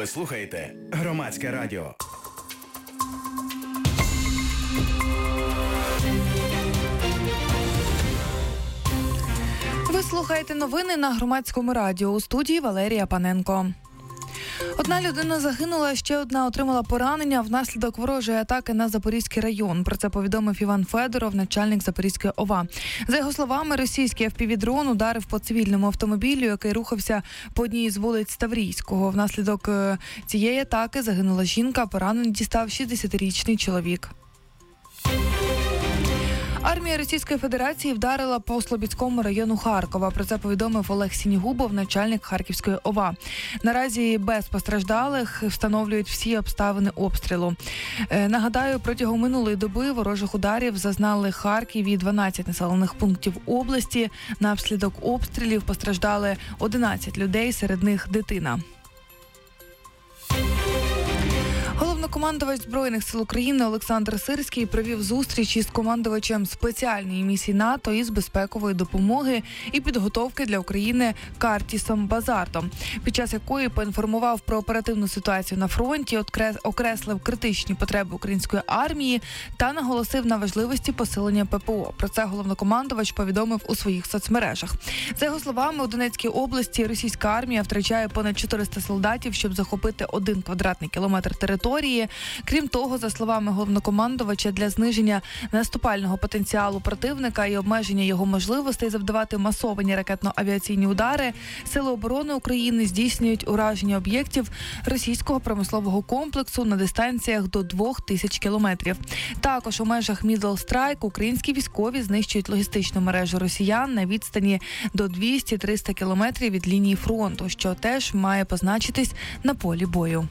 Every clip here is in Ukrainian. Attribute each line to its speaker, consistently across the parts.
Speaker 1: Ви слухаєте Громадське радіо.
Speaker 2: Ви слухаєте новини на Громадському радіо. У студії Валерія Паненко. Одна людина загинула, ще одна отримала поранення внаслідок ворожої атаки на Запорізький район. Про це повідомив Іван Федоров, начальник Запорізької ОВА. За його словами, російський FPV-дрон ударив по цивільному автомобілю, який рухався по одній з вулиць Таврійського. Внаслідок цієї атаки загинула жінка, поранений дістав 60-річний чоловік. Армія Російської Федерації вдарила по Слобідському району Харкова. Про це повідомив Олег Сінігубов, начальник Харківської ОВА. Наразі без постраждалих встановлюють всі обставини обстрілу. Нагадаю, протягом минулої доби ворожих ударів зазнали Харків і 12 населених пунктів області. Внаслідок обстрілів постраждали 11 людей, серед них дитина. Головнокомандувач Збройних сил України Олександр Сирський провів зустріч із командувачем спеціальної місії НАТО із безпекової допомоги і підготовки для України Картісом Базартом, під час якої поінформував про оперативну ситуацію на фронті, окреслив критичні потреби української армії та наголосив на важливості посилення ППО. Про це головнокомандувач повідомив у своїх соцмережах. За його словами, у Донецькій області російська армія втрачає понад 400 солдатів, щоб захопити 1 квадратний кілометр території. Крім того, за словами головнокомандувача, для зниження наступального потенціалу противника і обмеження його можливостей завдавати масовані ракетно-авіаційні удари, Сили оборони України здійснюють ураження об'єктів російського промислового комплексу на дистанціях до 2000 кілометрів. Також у межах Middle Strike українські військові знищують логістичну мережу росіян на відстані до 200-300 кілометрів від лінії фронту, що теж має позначитись на полі бою.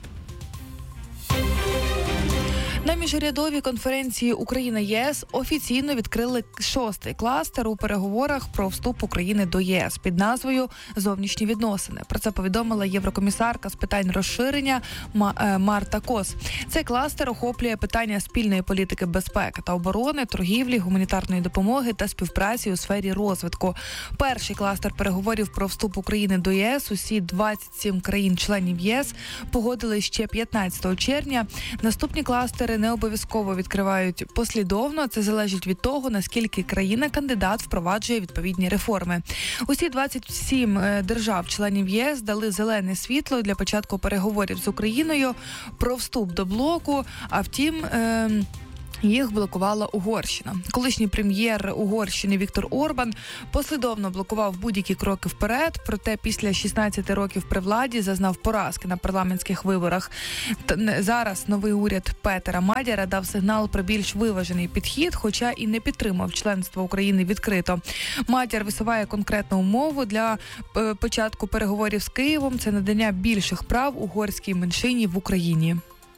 Speaker 2: На міжурядовій конференції Україна-ЄС офіційно відкрили 6-й кластер у переговорах про вступ України до ЄС під назвою «Зовнішні відносини». Про це повідомила єврокомісарка з питань розширення Марта Кос. Цей кластер охоплює питання спільної політики безпеки та оборони, торгівлі, гуманітарної допомоги та співпраці у сфері розвитку. Перший кластер переговорів про вступ України до ЄС усі 27 країн-членів ЄС погодили ще 15 червня. Наступні кластери не обов'язково відкривають послідовно. Це залежить від того, наскільки країна-кандидат впроваджує відповідні реформи. Усі 27 держав-членів ЄС дали зелене світло для початку переговорів з Україною про вступ до блоку, а втім їх блокувала Угорщина. Колишній прем'єр Угорщини Віктор Орбан послідовно блокував будь-які кроки вперед, проте після 16 років при владі зазнав поразки на парламентських виборах. Зараз новий уряд Петера Мадяра дав сигнал про більш виважений підхід, хоча і не підтримав членство України відкрито. Мадяр висуває конкретну умову для початку переговорів з Києвом – це надання більших прав угорській меншині в Україні.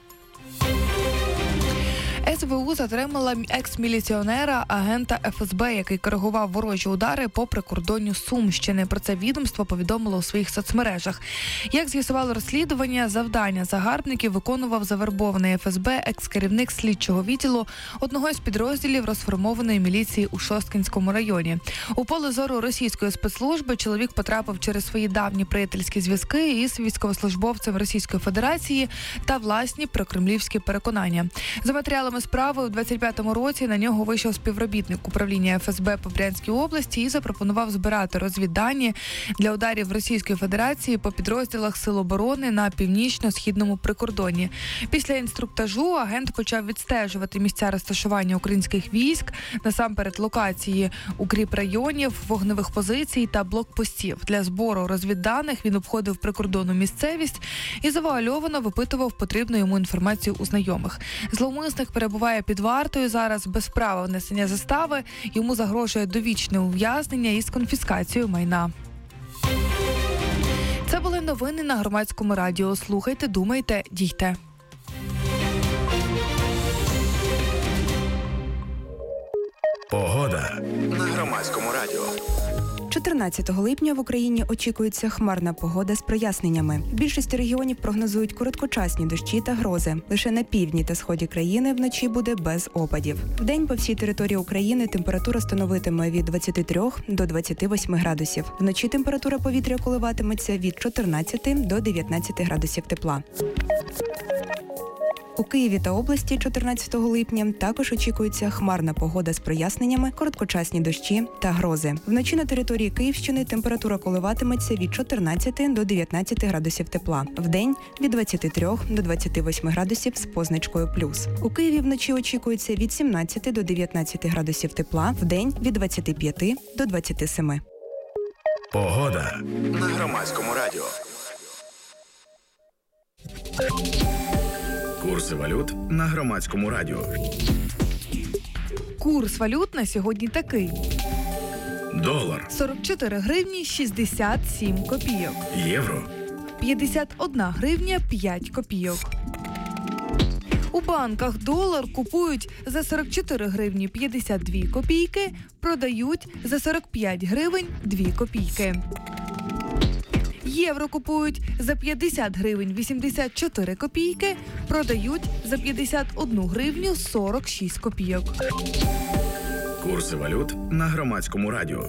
Speaker 2: СБУ затримала екс-міліціонера, агента ФСБ, який коригував ворожі удари по прикордонню Сумщини. Про це відомство повідомило у своїх соцмережах. Як з'ясувало розслідування, завдання загарбників виконував завербований ФСБ екс-керівник слідчого відділу одного із підрозділів розформованої міліції у Шосткинському районі. У поле зору російської спецслужби чоловік потрапив через свої давні приятельські зв'язки із військовослужбовцем Російської Федерації та власні прокремлівські переконання. За матеріалами справи у 25-му році на нього вийшов співробітник управління ФСБ по Брянській області і запропонував збирати розвіддані для ударів Російської Федерації по підрозділах Сил оборони на північно-східному прикордонні. Після інструктажу агент почав відстежувати місця розташування українських військ, насамперед локації укріпрайонів, вогневих позицій та блокпостів. Для збору розвідданих він обходив прикордонну місцевість і завуальовано випитував потрібну йому інформацію у знайомих. Зловмисник перебуває під вартою зараз без права внесення застави. Йому загрожує довічне ув'язнення із конфіскацією майна. Це були новини на Громадському радіо. Слухайте, думайте, дійте.
Speaker 1: Погода на Громадському радіо.
Speaker 3: 14 липня в Україні очікується хмарна погода з проясненнями. В більшості регіонів прогнозують короткочасні дощі та грози. Лише на півдні та сході країни вночі буде без опадів. Вдень по всій території України температура становитиме від 23 до 28 градусів. Вночі температура повітря коливатиметься від 14 до 19 градусів тепла. У Києві та області 14 липня також очікується хмарна погода з проясненнями, короткочасні дощі та грози. Вночі на території Київщини температура коливатиметься від 14 до 19 градусів тепла. Вдень – від 23 до 28 градусів з позначкою плюс. У Києві вночі очікується від 17 до 19 градусів тепла, вдень – від 25 до 27.
Speaker 1: Погода на Громадському радіо. Курси валют на Громадському радіо.
Speaker 2: Курс валют на сьогодні такий.
Speaker 1: Долар,
Speaker 2: 44 гривні 67 копійок.
Speaker 1: євро,
Speaker 2: 51 гривня 5 копійок. У банках долар купують за 44 гривні 52 копійки, продають за 45 гривень 2 копійки. Євро купують за 50 гривень 84 копійки, продають за 51 гривню 46 копійок.
Speaker 1: курси валют на Громадському радіо.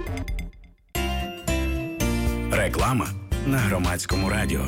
Speaker 1: Реклама на Громадському радіо.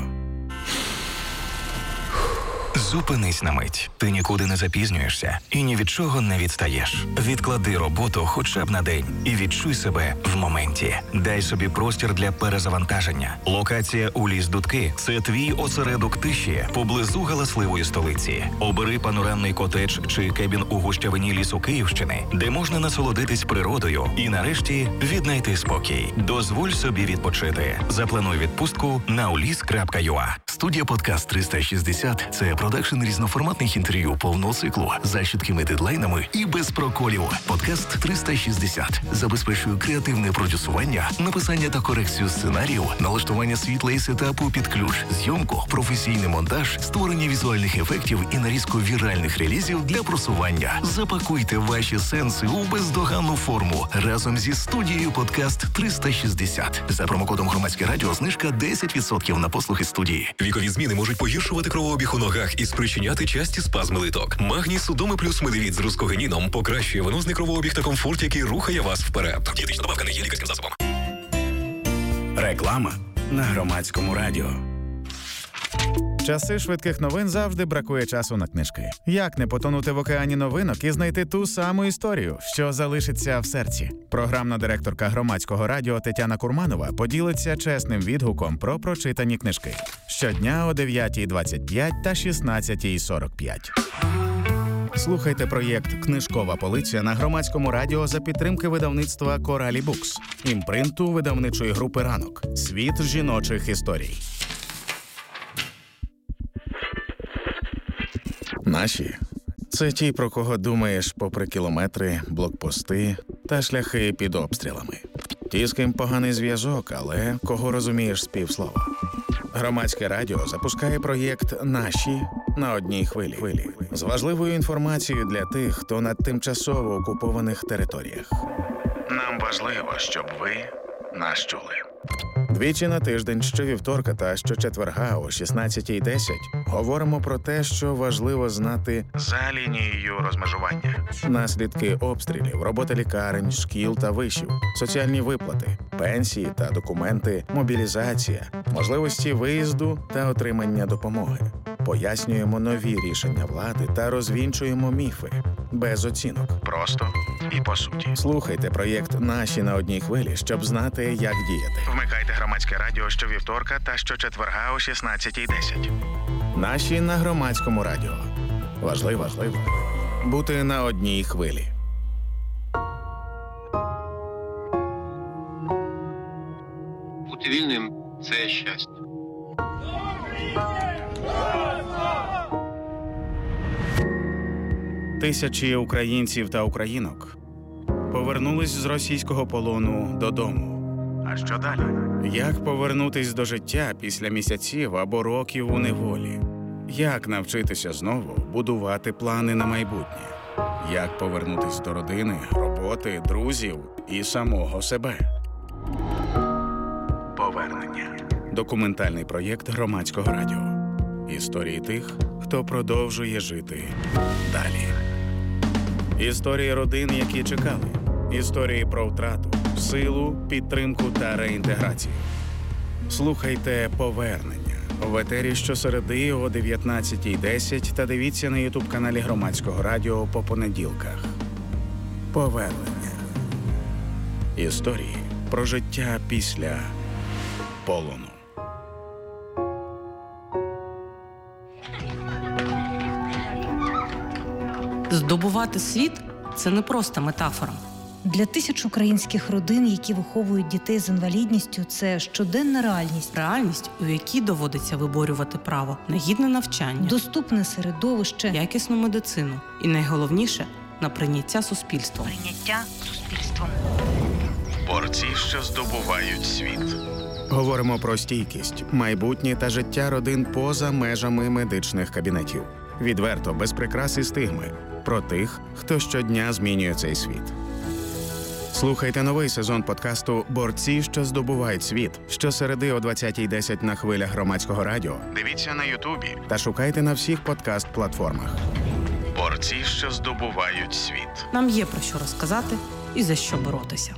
Speaker 4: Зупинись на мить. Ти нікуди не запізнюєшся і ні від чого не відстаєш. Відклади роботу хоча б на день і відчуй себе в моменті. Дай собі простір для перезавантаження. Локація у Ліс-Дудки – це твій осередок тиші поблизу галасливої столиці. Обери панорамний котедж чи кебін у гущавині лісу Київщини, де можна насолодитись природою і нарешті віднайти спокій. Дозволь собі відпочити. Заплануй відпустку на ulis.ua.
Speaker 5: Студія «Подкаст 360» – це продакшн різноформатних інтерв'ю повного циклу за чіткими дедлайнами і без проколів. «Подкаст 360» забезпечує креативне продюсування, написання та корекцію сценаріїв, налаштування світла і сетапу під ключ, зйомку, професійний монтаж, створення візуальних ефектів і нарізку віральних релізів для просування. Запакуйте ваші сенси у бездоганну форму разом зі студією «Подкаст 360». За промокодом «Громадське радіо» знижка 10% на послуги студії.
Speaker 6: Вікові зміни можуть погіршувати кровообіг у ногах і спричиняти часті спазми литок. Магній Судоми плюс медивіт з рускогеніном покращує венозний кровообіг та комфорт, який рухає вас вперед. Дієтична добавка не є лікарським засобом.
Speaker 1: Реклама на Громадському радіо.
Speaker 7: Часи швидких новин завжди бракує часу на книжки. Як не потонути в океані новинок і знайти ту саму історію, що залишиться в серці? Програмна директорка Громадського радіо Тетяна Курманова поділиться чесним відгуком про прочитані книжки. Щодня о 9:25 та 16:45. Слухайте проєкт «Книжкова полиця» на Громадському радіо за підтримки видавництва «Коралі Букс», імпринту видавничої групи «Ранок». Світ жіночих історій. Наші – це ті, про кого думаєш попри кілометри, блокпости та шляхи під обстрілами. Ті, з ким поганий зв'язок, але кого розумієш з півслова. Громадське радіо запускає проєкт «Наші» на одній хвилі. З важливою інформацією для тих, хто на тимчасово окупованих територіях. Нам важливо, щоб ви нас чули. Двічі на тиждень, щовівторка та щочетверга о 16:10 говоримо про те, що важливо знати за лінією розмежування. Наслідки обстрілів, робота лікарень, шкіл та вишів, соціальні виплати, пенсії та документи, мобілізація, можливості виїзду та отримання допомоги. Пояснюємо нові рішення влади та розвінчуємо міфи. Без оцінок. Просто і по суті. Слухайте проєкт «Наші» на одній хвилі, щоб знати, як діяти. Вмикайте Громадське радіо щовівторка та щочетверга о 16:10. «Наші» на Громадському радіо. Важливо бути на одній хвилі.
Speaker 8: Бути вільним – це щастя.
Speaker 7: Тисячі українців та українок повернулись з російського полону додому. А що далі? Як повернутись до життя після місяців або років у неволі? Як навчитися знову будувати плани на майбутнє? Як повернутись до родини, роботи, друзів і самого себе? Документальний проєкт Громадського радіо. Історії тих, хто продовжує жити далі. Історії родин, які чекали. Історії про втрату, силу, підтримку та реінтеграцію. Слухайте «Повернення» в етері щосереди о 19:10 та дивіться на ютуб-каналі Громадського радіо по понеділках. «Повернення». Історії про життя після полону.
Speaker 9: Здобувати світ – це не просто метафора.
Speaker 10: Для тисяч українських родин, які виховують дітей з інвалідністю, це щоденна реальність.
Speaker 9: Реальність, у якій доводиться виборювати право на гідне навчання,
Speaker 10: доступне середовище,
Speaker 9: якісну медицину і, найголовніше, на прийняття суспільством.
Speaker 7: Борці, що здобувають світ. Говоримо про стійкість, майбутнє та життя родин поза межами медичних кабінетів. Відверто, без прикрас і стигми. Про тих, хто щодня змінює цей світ. Слухайте новий сезон подкасту «Борці, що здобувають світ» щосереди о 20:10 на хвилях Громадського радіо. Дивіться на Ютубі та шукайте на всіх подкаст-платформах. Борці, що здобувають світ.
Speaker 9: Нам є про що розказати і за що боротися.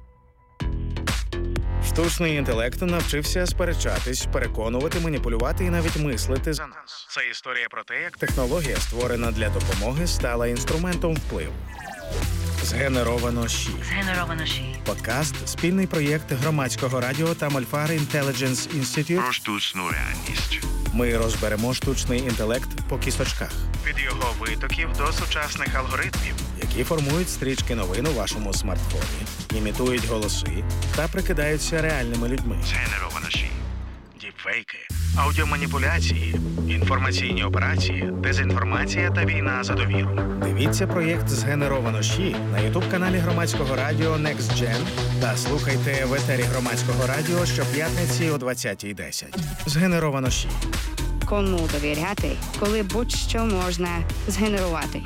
Speaker 7: Штучний інтелект навчився сперечатись, переконувати, маніпулювати і навіть мислити за нас. Це історія про те, як технологія, створена для допомоги, стала інструментом впливу. Згенеровано ЩІ. Подкаст – спільний проєкт Громадського радіо та Мольфар Intelligence Institute
Speaker 5: Про штучну реальність.
Speaker 7: Ми розберемо штучний інтелект по кісточках. Від його витоків до сучасних алгоритмів, які формують стрічки новин у вашому смартфоні, імітують голоси та прикидаються реальними людьми.
Speaker 5: Згенеровано ЩІ.
Speaker 7: Діпфейки, аудіоманіпуляції, інформаційні операції, дезінформація та війна за довіру. Дивіться проєкт «Згенеровано ЩІ» на ютуб-каналі Громадського радіо Next Gen та слухайте в етері Громадського радіо щоп'ятниці о 20:10. «Згенеровано ЩІ».
Speaker 11: Кому довіряти, коли будь-що можна згенерувати?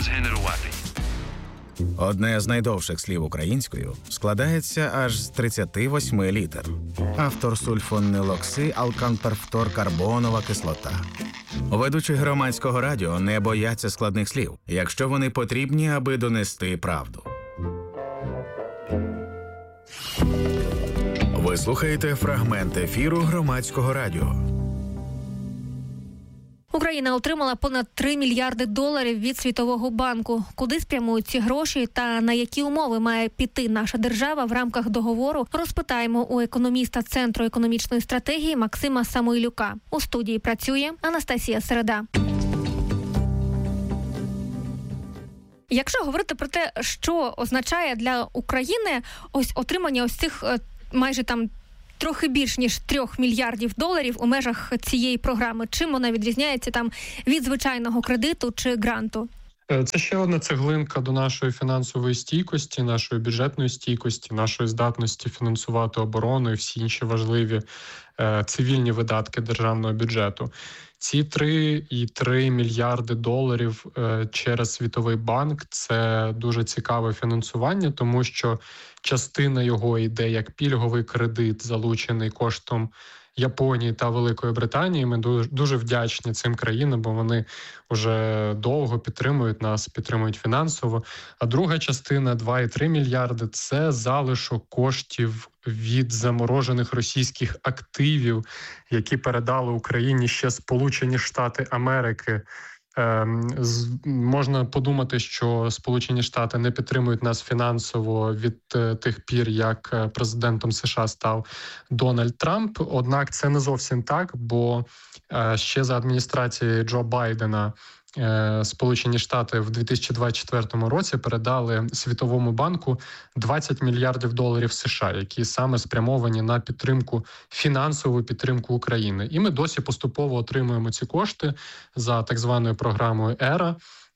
Speaker 7: Одне з найдовших слів українською складається аж з 38 літер. Автор сульфонилоксиалканперфторкарбонова кислота. Ведучі Громадського радіо не бояться складних слів, якщо вони потрібні, аби донести правду. Ви слухаєте фрагмент ефіру Громадського радіо.
Speaker 12: Україна отримала понад 3 мільярди доларів від Світового банку. Куди спрямують ці гроші та на які умови має піти наша держава в рамках договору, розпитаємо у економіста Центру економічної стратегії Максима Самойлюка. У студії працює Анастасія Середа. Якщо говорити про те, що означає для України ось отримання ось цих майже там трохи більш ніж 3 мільярдів доларів у межах цієї програми. Чим вона відрізняється там від звичайного кредиту чи гранту?
Speaker 13: Це ще одна цеглинка до нашої фінансової стійкості, нашої бюджетної стійкості, нашої здатності фінансувати оборону і всі інші важливі цивільні видатки державного бюджету. Ці 3,3 мільярди доларів через Світовий банк – це дуже цікаве фінансування, тому що частина його йде як пільговий кредит, залучений коштом Японії та Великої Британії. Ми дуже вдячні цим країнам, бо вони вже довго підтримують нас, підтримують фінансово. А друга частина, 2,3 мільярди – це залишок коштів від заморожених російських активів, які передали Україні ще Сполучені Штати Америки. Можна подумати, що Сполучені Штати не підтримують нас фінансово від тих пір, як президентом США став Дональд Трамп. Однак це не зовсім так, бо ще за адміністрації Джо Байдена Сполучені Штати в 2024 році передали Світовому банку 20 мільярдів доларів США, які саме спрямовані на підтримку, фінансову підтримку України. І ми досі поступово отримуємо ці кошти за так званою програмою «ЕРА».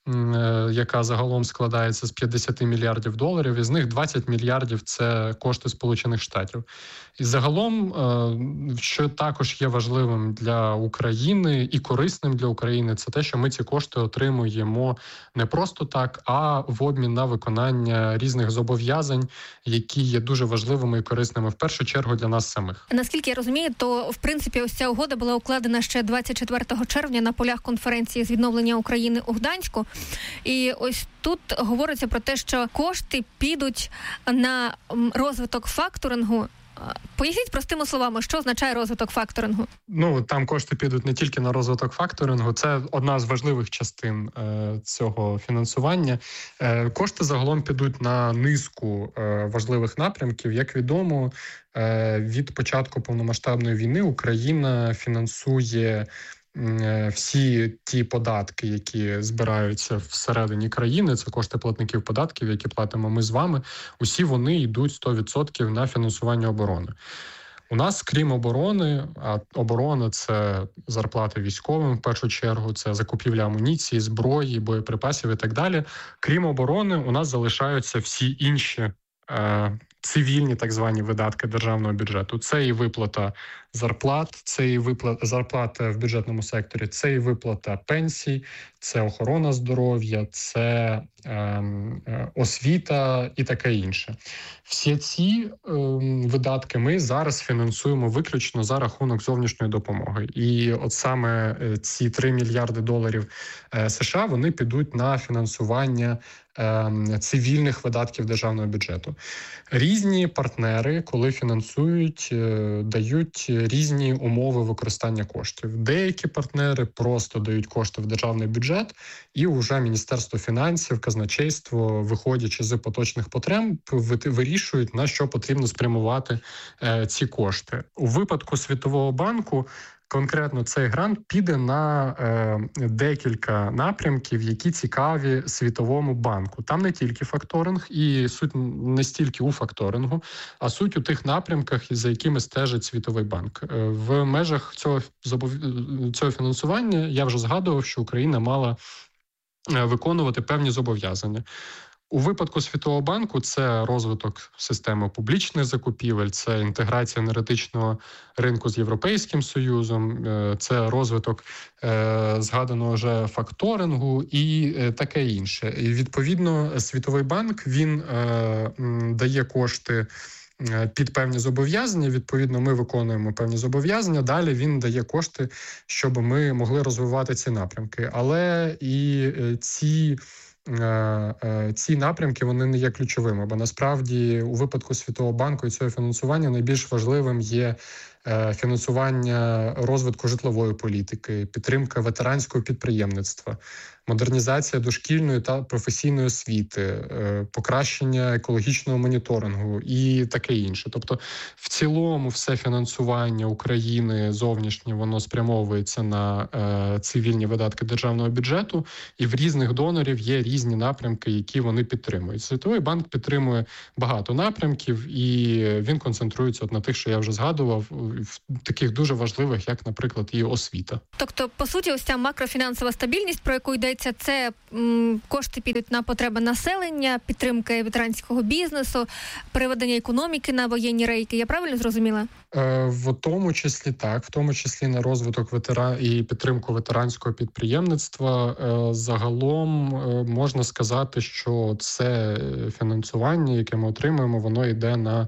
Speaker 13: яка загалом складається з 50 мільярдів доларів, із них 20 мільярдів – це кошти Сполучених Штатів. І загалом, що також є важливим для України і корисним для України, це те, що ми ці кошти отримуємо не просто так, а в обмін на виконання різних зобов'язань, які є дуже важливими і корисними, в першу чергу, для нас самих.
Speaker 12: Наскільки я розумію, то, в принципі, ось ця угода була укладена ще 24 червня на полях конференції з відновлення України у Гданську. І ось тут говориться про те, що кошти підуть на розвиток факторингу. Поясніть простими словами, що означає розвиток факторингу?
Speaker 13: Там кошти підуть не тільки на розвиток факторингу, це одна з важливих частин цього фінансування. Кошти загалом підуть на низку важливих напрямків. Як відомо, від початку повномасштабної війни Україна фінансує всі ті податки, які збираються всередині країни, це кошти платників податків, які платимо ми з вами, усі вони йдуть 100% на фінансування оборони. У нас, крім оборони, а оборона – це зарплати військовим в першу чергу, це закупівля амуніції, зброї, боєприпасів і так далі. Крім оборони, у нас залишаються всі інші цивільні так звані видатки державного бюджету. Це і виплата зарплат, це і зарплата в бюджетному секторі, це і виплата пенсій, це охорона здоров'я, це освіта і таке інше. Всі ці видатки ми зараз фінансуємо виключно за рахунок зовнішньої допомоги. І от саме ці 3 мільярди доларів США, вони підуть на фінансування цивільних видатків державного бюджету. Різні партнери, коли фінансують, дають різні умови використання коштів. Деякі партнери просто дають кошти в державний бюджет, і вже Міністерство фінансів, казначейство, виходячи з поточних потреб, вирішують, на що потрібно спрямувати ці кошти. У випадку Світового банку конкретно цей грант піде на декілька напрямків, які цікаві Світовому банку. Там не тільки факторинг, і суть не стільки у факторингу, а суть у тих напрямках, за якими стежить Світовий банк. В межах цього фінансування я вже згадував, що Україна мала виконувати певні зобов'язання. У випадку Світового банку це розвиток системи публічних закупівель, це інтеграція енергетичного ринку з Європейським Союзом, це розвиток згаданого вже факторингу і таке інше. І відповідно Світовий банк, він дає кошти під певні зобов'язання, відповідно ми виконуємо певні зобов'язання, далі він дає кошти, щоб ми могли розвивати ці напрямки. Але і ці напрямки, вони не є ключовими, бо насправді у випадку Світового банку і цього фінансування найбільш важливим є фінансування розвитку житлової політики, підтримка ветеранського підприємництва, модернізація дошкільної та професійної освіти, покращення екологічного моніторингу і таке інше. Тобто в цілому все фінансування України зовнішнє, воно спрямовується на цивільні видатки державного бюджету, і в різних донорів є різні напрямки, які вони підтримують. Світовий банк підтримує багато напрямків, і він концентрується на тих, що я вже згадував, в таких дуже важливих, як, наприклад, і освіта.
Speaker 12: Тобто, по суті, ось ця макрофінансова стабільність, про яку йдеться, це кошти підуть на потреби населення, підтримки ветеранського бізнесу, переведення економіки на воєнні рейки. Я правильно зрозуміла?
Speaker 13: В тому числі так, в тому числі на розвиток і підтримку ветеранського підприємництва. Загалом можна сказати, що це фінансування, яке ми отримуємо, воно йде на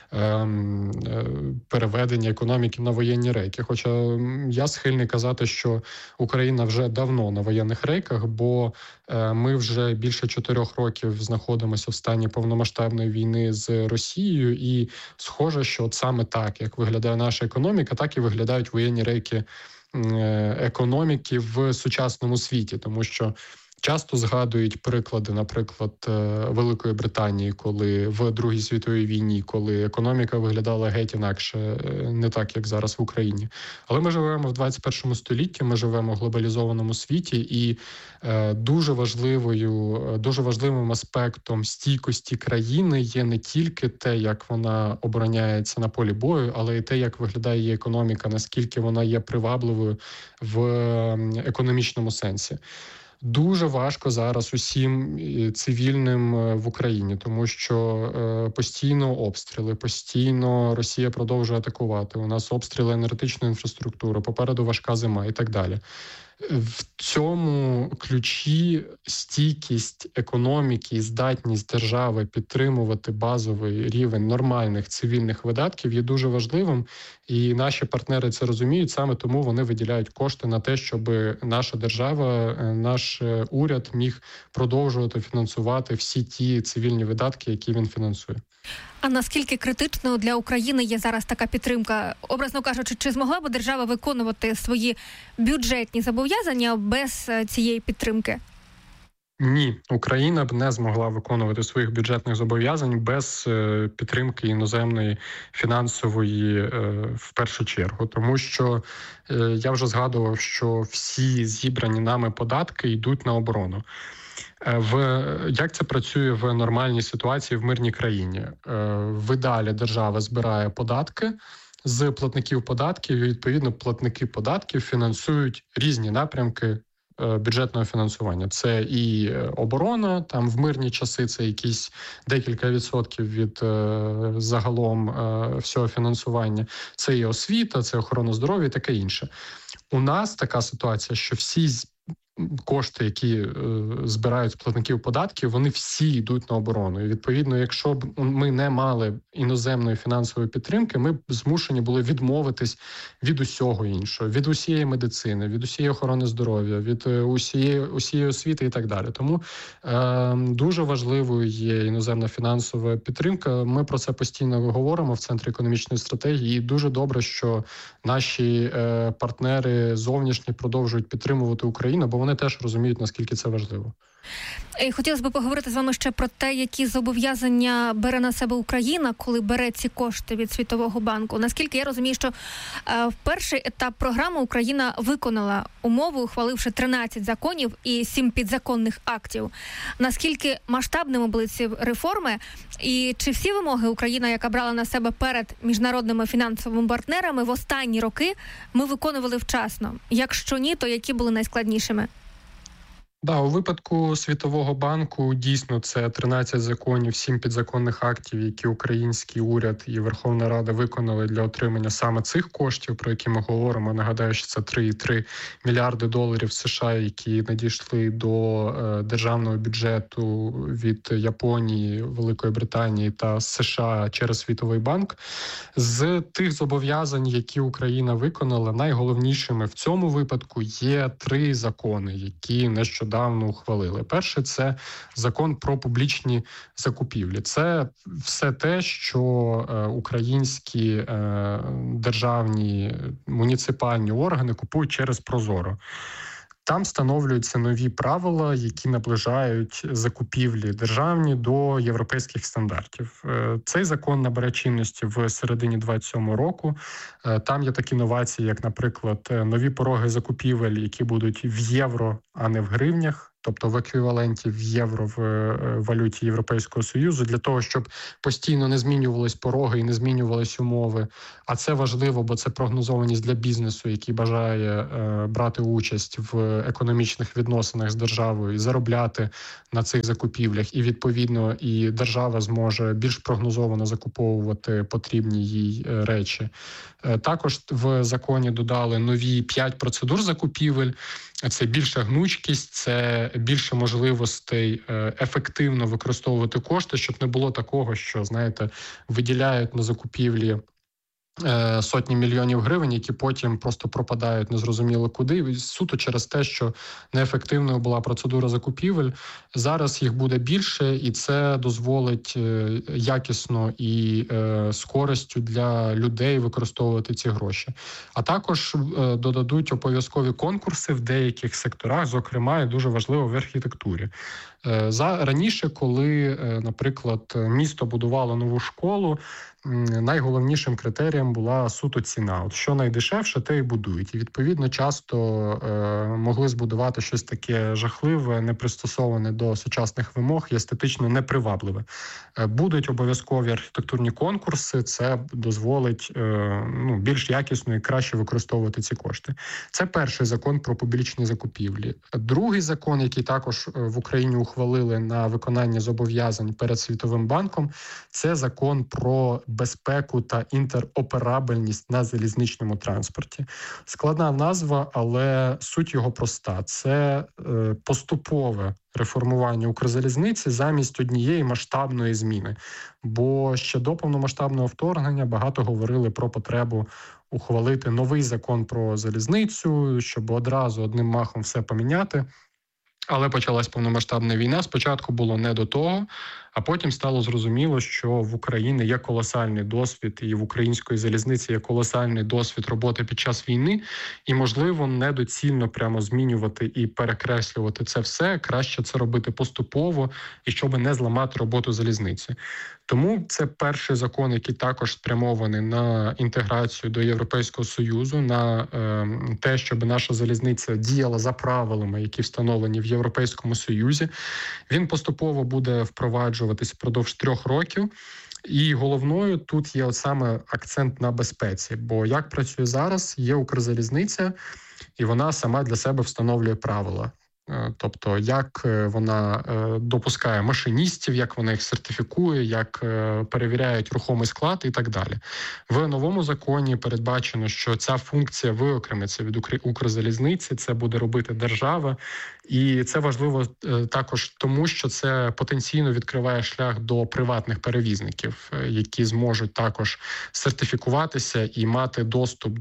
Speaker 13: переведення економіки на воєнні рейки. Хоча я схильний казати, що Україна вже давно на воєнних рейках, бо ми вже більше 4 років знаходимося в стані повномасштабної війни з Росією, і схоже, що от саме так, як виглядає наша економіка, так і виглядають воєнні рейки економіки в сучасному світі, тому що часто згадують приклади, наприклад, Великої Британії, коли в Другій світовій війні, коли економіка виглядала геть інакше, не так, як зараз в Україні. Але ми живемо в 21 столітті, ми живемо в глобалізованому світі, і дуже важливим аспектом стійкості країни є не тільки те, як вона обороняється на полі бою, але й те, як виглядає її економіка, наскільки вона є привабливою в економічному сенсі. Дуже важко зараз усім цивільним в Україні, тому що постійно обстріли, постійно Росія продовжує атакувати. У нас обстріли енергетичної інфраструктури, попереду важка зима і так далі. В цьому ключі стійкість економіки і здатність держави підтримувати базовий рівень нормальних цивільних видатків є дуже важливим, і наші партнери це розуміють, саме тому вони виділяють кошти на те, щоб наша держава, наш уряд міг продовжувати фінансувати всі ті цивільні видатки, які він фінансує.
Speaker 12: А наскільки критичною для України є зараз така підтримка? Образно кажучи, чи змогла б держава виконувати свої бюджетні зобов'язання без цієї підтримки?
Speaker 13: Ні, Україна б не змогла виконувати своїх бюджетних зобов'язань без підтримки іноземної фінансової в першу чергу. Тому що я вже згадував, що всі зібрані нами податки йдуть на оборону. Як це працює в нормальній ситуації в мирній країні? В ідеалі держава збирає податки з платників податків, і відповідно платники податків фінансують різні напрямки бюджетного фінансування. Це і оборона, там в мирні часи це якісь декілька відсотків від загалом всього фінансування. Це і освіта, це охорона здоров'я і таке інше. У нас така ситуація, що всі кошти, які збирають з платників податків, вони всі йдуть на оборону. І відповідно, якщо б ми не мали іноземної фінансової підтримки, ми б змушені були відмовитись від усього іншого, від усієї медицини, від усієї охорони здоров'я, від усієї освіти і так далі. Тому дуже важливою є іноземна фінансова підтримка. Ми про це постійно говоримо в Центрі економічної стратегії, і дуже добре, що наші партнери зовнішні продовжують підтримувати Україну, бо вони теж розуміють, наскільки це важливо.
Speaker 12: І хотілося б поговорити з вами ще про те, які зобов'язання бере на себе Україна, коли бере ці кошти від Світового банку. Наскільки я розумію, що в перший етап програми Україна виконала умову, ухваливши 13 законів і 7 підзаконних актів. Наскільки масштабними були ці реформи? І чи всі вимоги Україна, яка брала на себе перед міжнародними фінансовими партнерами в останні роки, ми виконували вчасно? Якщо ні, то які були найскладнішими?
Speaker 13: У випадку Світового банку дійсно це 13 законів, 7 підзаконних актів, які український уряд і Верховна Рада виконали для отримання саме цих коштів, про які ми говоримо. Нагадаю, що це 3,3 мільярди доларів США, які надійшли до державного бюджету від Японії, Великої Британії та США через Світовий банк. З тих зобов'язань, які Україна виконала, найголовнішими в цьому випадку є 3 закони, які нещодавно ухвалили. Перший – це закон про публічні закупівлі. Це все те, що українські державні муніципальні органи купують через Прозоро. Там встановлюються нові правила, які наближають закупівлі державні до європейських стандартів. Цей закон набере чинності в середині 2027 року. Там є такі новації, як, наприклад, нові пороги закупівель, які будуть в євро, а не в гривнях. Тобто в еквіваленті в євро в валюті Європейського Союзу, для того, щоб постійно не змінювались пороги і не змінювались умови. А це важливо, бо це прогнозованість для бізнесу, який бажає брати участь в економічних відносинах з державою і заробляти на цих закупівлях. І, відповідно, і держава зможе більш прогнозовано закуповувати потрібні їй речі. Також в законі додали нові 5 процедур закупівель. Це більша гнучкість, це більше можливостей ефективно використовувати кошти, щоб не було такого, що, знаєте, виділяють на закупівлі сотні мільйонів гривень, які потім просто пропадають незрозуміло куди, суто через те, що неефективною була процедура закупівель. Зараз їх буде більше, і це дозволить якісно і з користю для людей використовувати ці гроші. А також додадуть обов'язкові конкурси в деяких секторах, зокрема, і дуже важливо в архітектурі. Раніше, коли, наприклад, місто будувало нову школу, найголовнішим критерієм була суто ціна. От що найдешевше, те і будують. І, відповідно, часто могли збудувати щось таке жахливе, не пристосоване до сучасних вимог і естетично непривабливе. Будуть обов'язкові архітектурні конкурси, це дозволить більш якісно і краще використовувати ці кошти. Це перший закон про публічні закупівлі. Другий закон, який також в Україні ухвалили на виконання зобов'язань перед Світовим банком, це закон про безпеку та інтероперабельність на залізничному транспорті. Складна назва, але суть його проста. Це поступове реформування Укрзалізниці замість однієї масштабної зміни. Бо ще до повномасштабного вторгнення багато говорили про потребу ухвалити новий закон про залізницю, щоб одразу одним махом все поміняти. Але почалась повномасштабна війна. Спочатку було не до того, а потім стало зрозуміло, що в Україні є колосальний досвід, і в української залізниці є колосальний досвід роботи під час війни, і, можливо, недоцільно прямо змінювати і перекреслювати це все. Краще це робити поступово, і щоб не зламати роботу залізниці. Тому це перший закон, який також спрямований на інтеграцію до Європейського Союзу, на те, щоб наша залізниця діяла за правилами, які встановлені в Європейському Союзі. Він поступово буде впроваджуватись впродовж 3 років. І головною тут є саме акцент на безпеці. Бо як працює зараз, є Укрзалізниця, і вона сама для себе встановлює правила. Тобто, як вона допускає машиністів, як вона їх сертифікує, як перевіряють рухомий склад і так далі. В новому законі передбачено, що ця функція виокремиться від Укрзалізниці, це буде робити держава. І це важливо також тому, що це потенційно відкриває шлях до приватних перевізників, які зможуть також сертифікуватися і мати доступ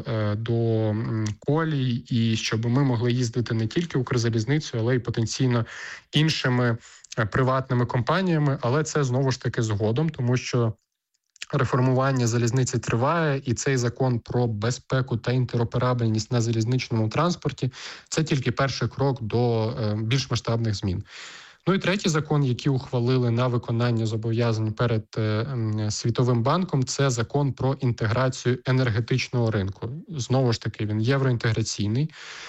Speaker 13: до колій, і щоб ми могли їздити не тільки Укрзалізницею, але й потенційно іншими приватними компаніями. Але це знову ж таки згодом, тому що реформування залізниці триває, і цей закон про безпеку та інтероперабельність на залізничному транспорті – це тільки перший крок до більш масштабних змін. Ну і третій закон, який ухвалили на виконання зобов'язань перед Світовим банком, це закон про інтеграцію енергетичного ринку. Знову ж таки, він євроінтеграційний.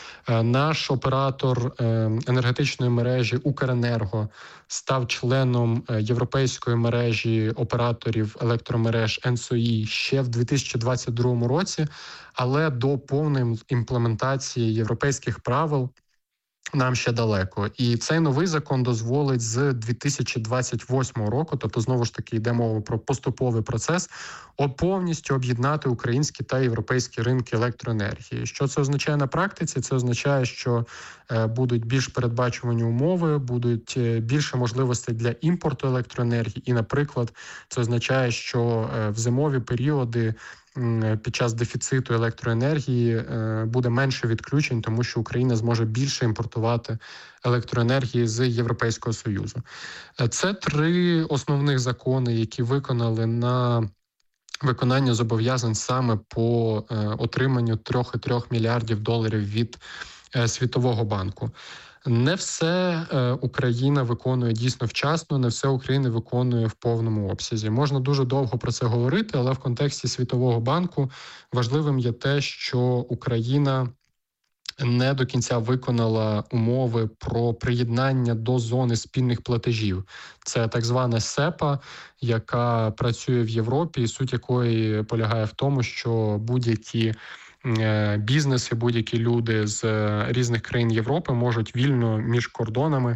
Speaker 13: Наш оператор енергетичної мережі «Укренерго» став членом європейської мережі операторів електромереж ENTSO-E ще в 2022 році, але до повної імплементації європейських правил нам ще далеко. І цей новий закон дозволить з 2028 року, тобто знову ж таки йде мова про поступовий процес, повністю об'єднати українські та європейські ринки електроенергії. Що це означає на практиці? Це означає, що будуть більш передбачувані умови, будуть більше можливостей для імпорту електроенергії. І, наприклад, це означає, що в зимові періоди під час дефіциту електроенергії буде менше відключень, тому що Україна зможе більше імпортувати електроенергії з Європейського Союзу. Це 3 основних закони, які виконали на виконання зобов'язань саме по отриманню 3,3 мільярдів доларів від Світового банку. Не все Україна виконує дійсно вчасно, не все Україна виконує в повному обсязі. Можна дуже довго про це говорити, але в контексті Світового банку важливим є те, що Україна не до кінця виконала умови про приєднання до зони спільних платежів. Це так звана СЕПА, яка працює в Європі, і суть якої полягає в тому, що будь-які бізнеси, будь-які люди з різних країн Європи можуть вільно між кордонами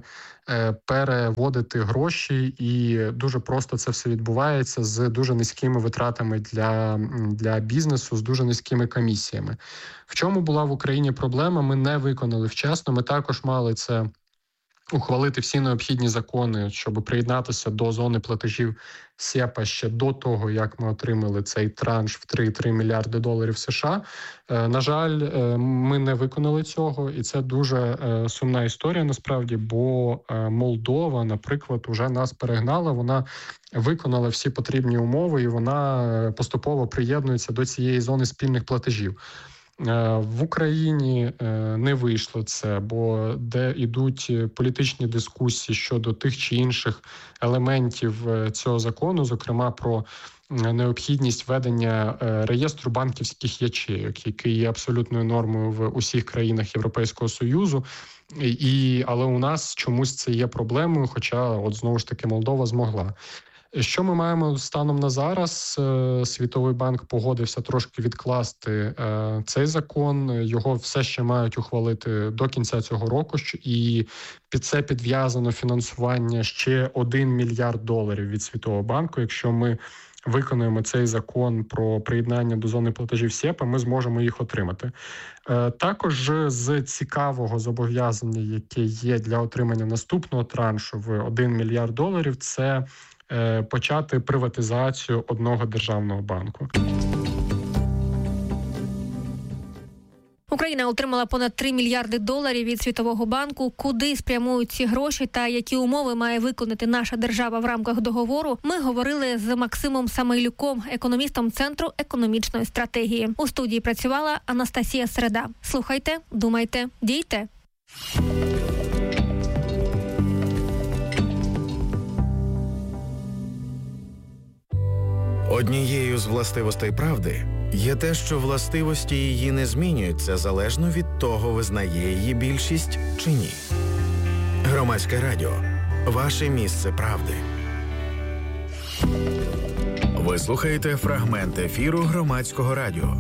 Speaker 13: переводити гроші, і дуже просто це все відбувається з дуже низькими витратами для бізнесу, з дуже низькими комісіями. В чому була в Україні проблема? Ми не виконали вчасно, ми також мали це ухвалити всі необхідні закони, щоб приєднатися до зони платежів СЕПА ще до того, як ми отримали цей транш в 3,3 мільярди доларів США. На жаль, ми не виконали цього, і це дуже сумна історія насправді, бо Молдова, наприклад, уже нас перегнала, вона виконала всі потрібні умови, і вона поступово приєднується до цієї зони спільних платежів. В Україні не вийшло це, бо де йдуть політичні дискусії щодо тих чи інших елементів цього закону, зокрема про необхідність ведення реєстру банківських ячейок, який є абсолютною нормою в усіх країнах Європейського Союзу. Але у нас чомусь це є проблемою, хоча, от знову ж таки, Молдова змогла. Що ми маємо станом на зараз? Світовий банк погодився трошки відкласти цей закон. Його все ще мають ухвалити до кінця цього року. І під це підв'язано фінансування ще $1 мільярд від Світового банку. Якщо ми виконуємо цей закон про приєднання до зони платежів СЕПА, ми зможемо їх отримати. Також з цікавого зобов'язання, яке є для отримання наступного траншу в $1 мільярд, це почати приватизацію одного державного банку.
Speaker 12: Україна отримала понад $3 мільярди від Світового банку. Куди спрямують ці гроші та які умови має виконати наша держава в рамках договору, ми говорили з Максимом Самойлюком, економістом Центру економічної стратегії. У студії працювала Анастасія Середа. Слухайте, думайте, дійте.
Speaker 7: Однією з властивостей правди є те, що властивості її не змінюються залежно від того, визнає її більшість чи ні. Громадське радіо. Ваше місце правди. Ви слухаєте фрагмент ефіру Громадського радіо.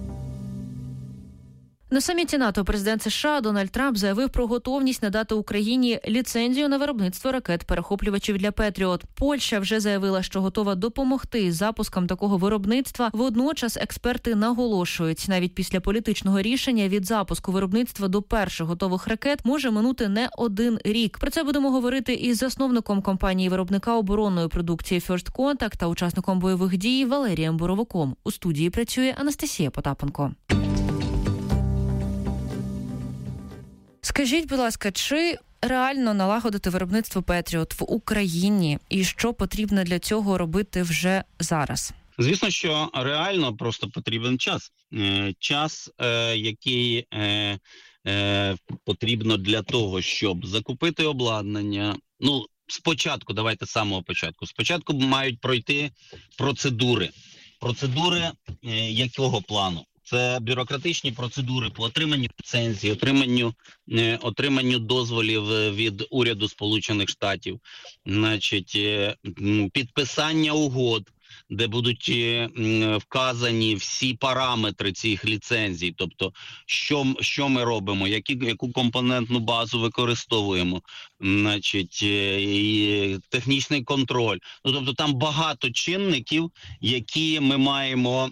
Speaker 14: На саміті НАТО президент США Дональд Трамп заявив про готовність надати Україні ліцензію на виробництво ракет-перехоплювачів для Петріот. Польща вже заявила, що готова допомогти з запуском такого виробництва. Водночас експерти наголошують, навіть після політичного рішення від запуску виробництва до перших готових ракет може минути не 1 рік. Про це будемо говорити із засновником компанії-виробника оборонної продукції First Contact та учасником бойових дій Валерієм Боровиком. У студії працює Анастасія Потапенко. Скажіть, будь ласка, чи реально налагодити виробництво Петріот в Україні і що потрібно для цього робити вже зараз?
Speaker 15: Звісно, що реально, просто потрібен час. Час, який потрібно для того, щоб закупити обладнання. Ну, спочатку, давайте з самого початку. Спочатку мають пройти процедури. Процедури якого плану? Це бюрократичні процедури по отриманню ліцензії, отриманню дозволів від уряду Сполучених Штатів, значить, підписання угод, де будуть вказані всі параметри цих ліцензій, тобто що ми робимо, яку компонентну базу використовуємо, значить, і технічний контроль. Ну, тобто там багато чинників, які ми маємо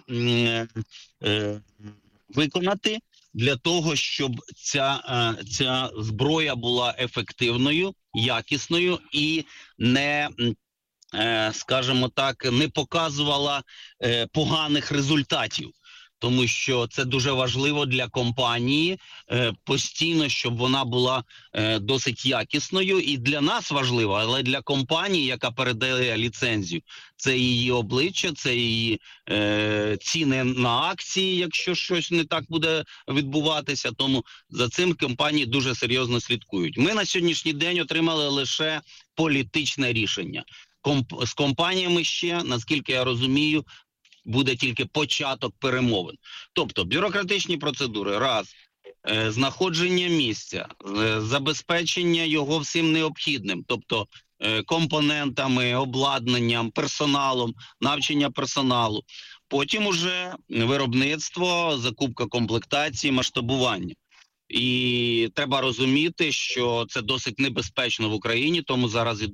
Speaker 15: виконати для того, щоб ця зброя була ефективною, якісною і не, скажімо так, не показувала поганих результатів. Тому що це дуже важливо для компанії постійно, щоб вона була досить якісною. І для нас важливо, але для компанії, яка передає ліцензію, це її обличчя, це її ціни на акції, якщо щось не так буде відбуватися. Тому за цим компанії дуже серйозно слідкують. Ми на сьогоднішній день отримали лише політичне рішення. З компаніями ще, наскільки я розумію, буде тільки початок перемовин. Тобто бюрократичні процедури, раз, знаходження місця, забезпечення його всім необхідним, тобто компонентами, обладнанням, персоналом, навчання персоналу. Потім уже виробництво, закупка комплектації, масштабування. І треба розуміти, що це досить небезпечно в Україні, тому зараз ідуть